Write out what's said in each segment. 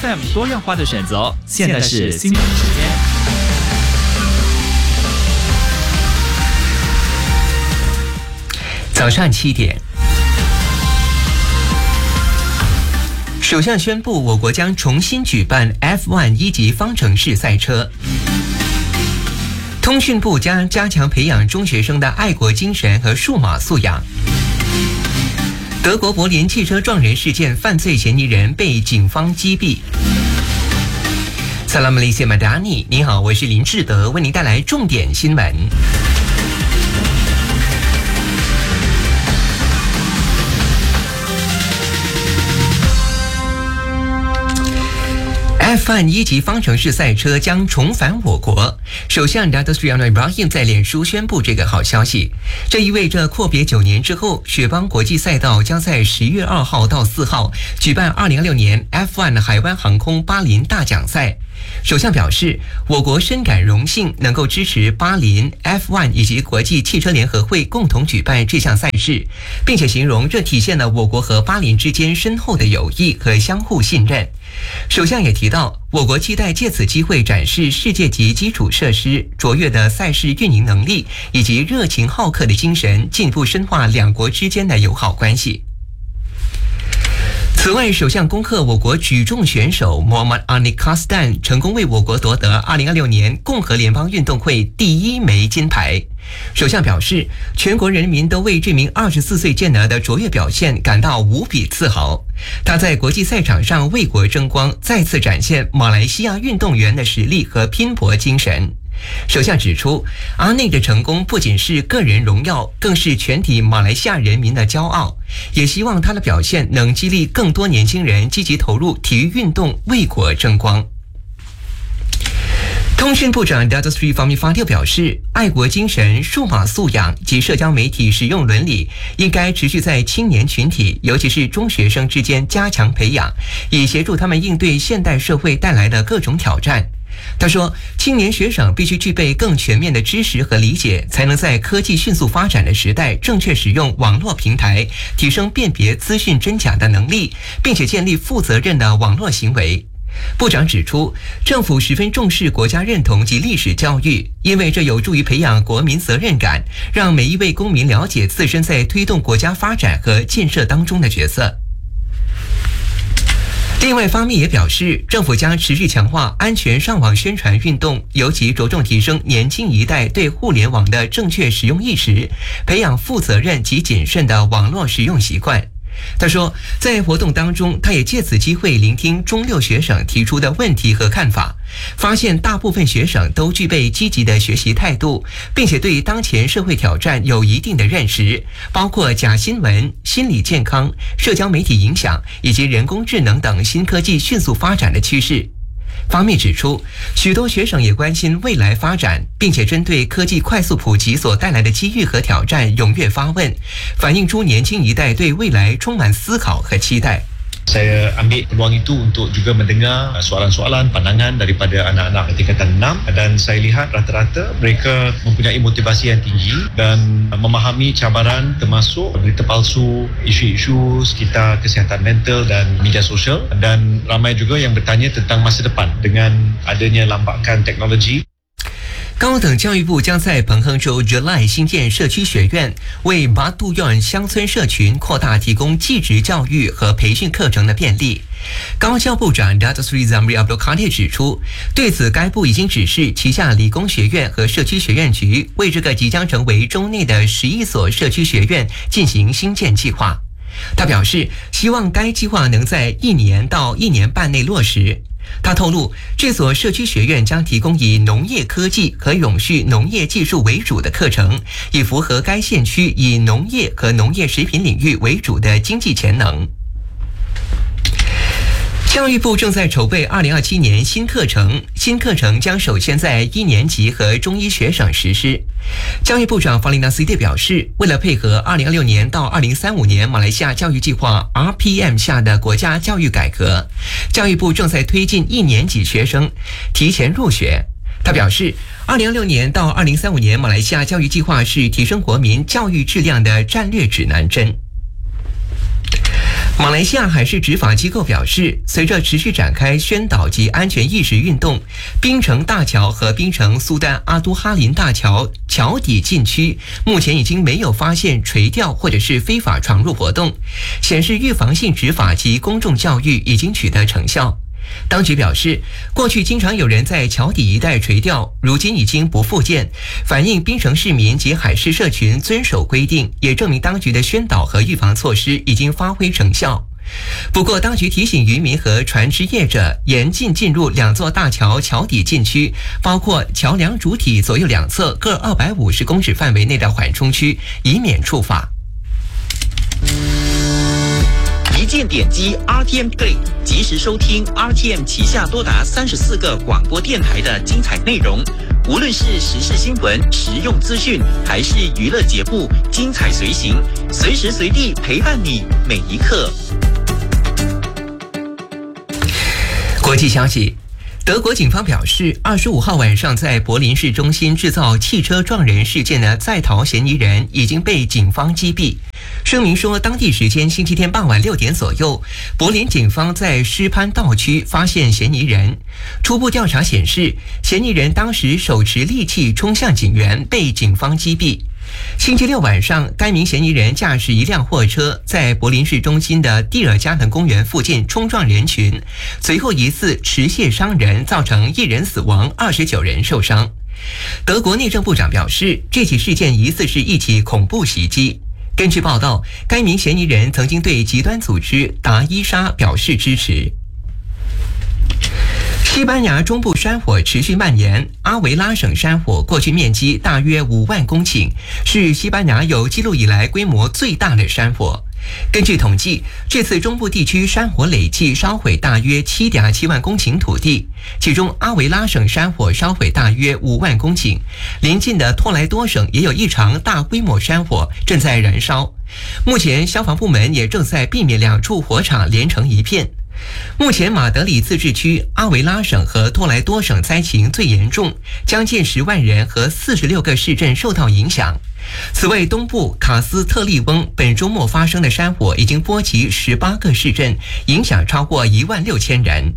FM 多样化的选择。现在是新闻时间。 早上7点，首相宣布，我国将重新举办 F1 一级方程式赛车。通讯部将加强培养中学生的爱国精神和数码素养。德国柏林汽车撞人事件犯罪嫌疑人被警方击毙。萨拉姆雷谢马达尼，你好，我是林志德，为您带来重点新闻。F1 一级方程式赛车将重返我国，首相 Datuk Seri Anwar Ibrahim 在脸书宣布这个好消息。这意味着阔别9年之后，雪邦国际赛道将在10月2号到4号举办2026年 F1 海湾航空巴林大奖赛。首相表示，我国深感荣幸能够支持巴林 F1 以及国际汽车联合会共同举办这项赛事，并且形容这体现了我国和巴林之间深厚的友谊和相互信任。首相也提到，我国期待借此机会展示世界级基础设施、卓越的赛事运营能力以及热情好客的精神，进一步深化两国之间的友好关系。此外，首相恭贺我国举重选手 Muhammad Anik Kasdan 成功为我国夺得2026年共和联邦运动会第1枚金牌。首相表示，全国人民都为这名24岁健儿的卓越表现感到无比自豪。他在国际赛场上为国争光，再次展现马来西亚运动员的实力和拼搏精神。首相指出，阿内的成功不仅是个人荣耀，更是全体马来西亚人民的骄傲，也希望他的表现能激励更多年轻人积极投入体育运动，为国争光。通讯部长 Datuk Seri Fahmi Fadil 表示，爱国精神、数码素养及社交媒体使用伦理应该持续在青年群体，尤其是中学生之间加强培养，以协助他们应对现代社会带来的各种挑战。他说，青年学生必须具备更全面的知识和理解，才能在科技迅速发展的时代正确使用网络平台，提升辨别资讯真假的能力，并且建立负责任的网络行为。部长指出，政府十分重视国家认同及历史教育，因为这有助于培养国民责任感，让每一位公民了解自身在推动国家发展和建设当中的角色。另外，方面也表示，政府将持续强化安全上网宣传运动，尤其着重提升年轻一代对互联网的正确使用意识，培养负责任及谨慎的网络使用习惯。他说，在活动当中，他也借此机会聆听中6学生提出的问题和看法，发现大部分学生都具备积极的学习态度，并且对当前社会挑战有一定的认识，包括假新闻、心理健康、社交媒体影响以及人工智能等新科技迅速发展的趋势。方面指出，许多学生也关心未来发展，并且针对科技快速普及所带来的机遇和挑战踊跃发问，反映出年轻一代对未来充满思考和期待。 Saya ambil peluang itu untuk juga mendengar soalan-soalan, pandangan daripada anak-anak tingkatan 6 dan saya lihat rata-rata mereka mempunyai motivasi yang tinggi dan memahami cabaran termasuk berita palsu, isu-isu sekitar kesihatan mental dan media sosial, dan ramai juga yang bertanya tentang masa depan dengan adanya lambakan teknologi。 高等教育部将在彭亨州 July 新建社区学院，为巴杜院乡村社群扩大提供技职教育和培训课程的便利。高教部长 Datuk Seri Zamri Abdul Kadir 指出，对此该部已经指示旗下理工学院和社区学院局为这个即将成为州内的11所社区学院进行新建计划。他表示，希望该计划能在1年到1年半内落实。他透露，这所社区学院将提供以农业科技和永续农业技术为主的课程，以符合该县区以农业和农业食品领域为主的经济潜能。教育部正在筹备2027年新课程将首先在1年级和中1学省实施。教育部长法里纳斯蒂表示，为了配合2026年到2035年马来西亚教育计划 RPM 下的国家教育改革，教育部正在推进1年级学生提前入学。他表示，2026年到2035年马来西亚教育计划是提升国民教育质量的战略指南针。 马来西亚海事执法机构表示，随着持续展开宣导及安全意识运动，槟城大桥和槟城苏丹阿都哈林大桥桥底禁区目前已经没有发现垂钓或者是非法闯入活动，显示预防性执法及公众教育已经取得成效。当局表示，过去经常有人在桥底一带垂钓，如今已经不复见，反映槟城市民及海事社群遵守规定，也证明当局的宣导和预防措施已经发挥成效。不过，当局提醒渔民和船只业者严禁进入两座大桥桥底禁区，包括桥梁主体左右两侧各250公尺范围内的缓冲区，以免触法。 一键点击 RTM Play， 及时收听 RTM 旗下多达34个广播电台的精彩内容。无论是时事新闻、实用资讯，还是娱乐节目，精彩随行，随时随地陪伴你每一刻。 国际消息。德国警方表示，25号晚上在柏林市中心制造汽车撞人事件的在逃嫌疑人已经被警方击毙。声明说，当地时间星期天傍晚6点左右，柏林警方在施潘道区发现嫌疑人。初步调查显示，嫌疑人当时手持利器冲向警员，被警方击毙。星期六晚上，该名嫌疑人驾驶一辆货车在柏林市中心的蒂尔加滕公园附近冲撞人群，随后疑似持械伤人，造成1人死亡，29人受伤。德国内政部长表示，这起事件疑似是一起恐怖袭击。根据报道，该名嫌疑人曾经对极端组织达伊沙表示支持。西班牙中部山火持续蔓延，阿维拉省山火过去面积大约5万公顷，是西班牙有记录以来规模最大的山火。根据统计，这次中部地区山火累计烧毁大约7.7万公顷土地，其中阿维拉省山火烧毁大约5万公顷，邻近的托莱多省也有一场大规模山火正在燃烧。目前消防部门也正在避免2处火场连成一片。目前马德里自治区、阿维拉省和托莱多省灾情最严重，将近10万人和46个市镇受到影响。此外，东部卡斯特利翁本周末发生的山火已经波及18个市镇，影响超过16000人。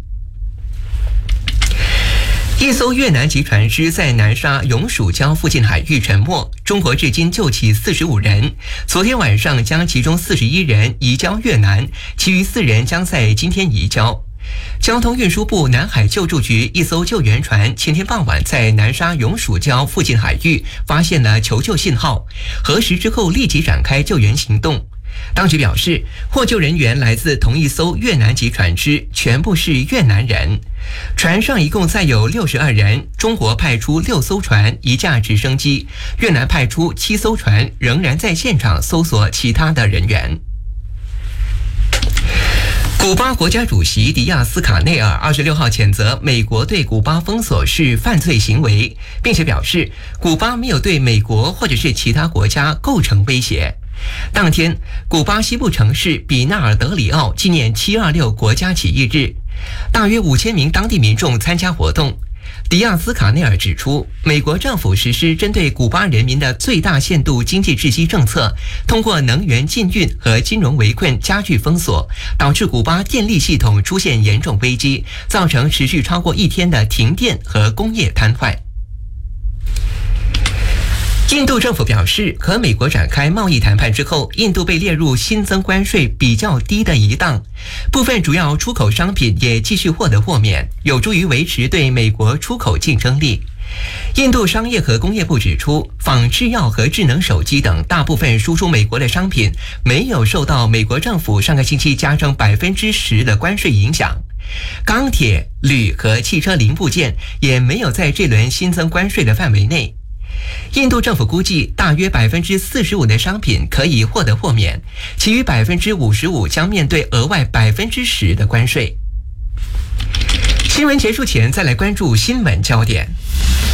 一艘越南籍船只在南沙永暑礁附近海域沉没，中国至今救起45人，昨天晚上将其中41人移交越南，其余4人将在今天移交。交通运输部南海救助局一艘救援船前天傍晚在南沙永暑礁附近海域发现了求救信号，核实之后立即展开救援行动。当局表示，获救人员来自同一艘越南籍船只，全部是越南人。船上一共载有62人，中国派出6艘船，1架直升机，越南派出7艘船，仍然在现场搜索其他的人员。古巴国家主席迪亚斯卡内尔26号谴责美国对古巴封锁是犯罪行为，并且表示古巴没有对美国或者是其他国家构成威胁。当天，古巴西部城市比纳尔德里奥纪念726国家起义日，大约5000名当地民众参加活动。迪亚斯卡内尔指出，美国政府实施针对古巴人民的最大限度经济窒息政策，通过能源禁运和金融围困加剧封锁，导致古巴电力系统出现严重危机，造成持续超过1天的停电和工业瘫痪。印度政府表示，和美国展开贸易谈判之后，印度被列入新增关税比较低的一档，部分主要出口商品也继续获得豁免，有助于维持对美国出口竞争力。印度商业和工业部指出，仿制药和智能手机等大部分输出美国的商品没有受到美国政府上个星期加征10%的关税影响，钢铁、铝和汽车零部件也没有在这轮新增关税的范围内。印度政府估计，大约45%的商品可以获得豁免，其余55%将面对额外10%的关税。新闻结束前，再来关注新闻焦点。